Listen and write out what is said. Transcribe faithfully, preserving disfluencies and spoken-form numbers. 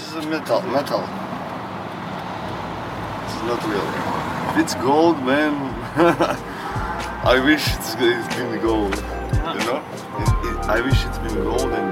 is metal. Metal. It's not real. If it's gold, man, I wish it's, it's been gold. You know? It, it, I wish it's been gold and